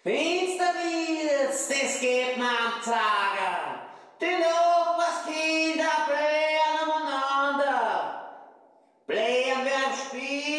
Finsterwils, das geht mir am Tage. Die Nachbarskinder blähen umeinander. Blähen wir am Spiel.